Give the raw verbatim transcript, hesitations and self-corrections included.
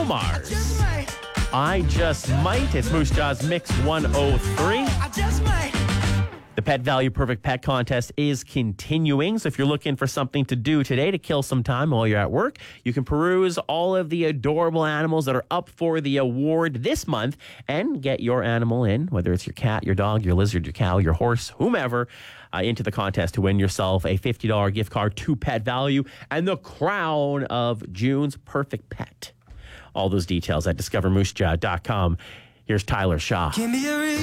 Bruno Mars. I Just Might. It's Moose Jaw's Mix one oh three. The Pet Value Perfect Pet Contest is continuing, so if you're looking for something to do today to kill some time while you're at work, you can peruse all of the adorable animals that are up for the award this month and get your animal in, whether it's your cat, your dog, your lizard, your cow, your horse, whomever, uh, into the contest to win yourself a fifty dollars gift card to Pet Value and the crown of June's Perfect Pet. All those details at discover moose jaw dot com. Here's Tyler Shaw.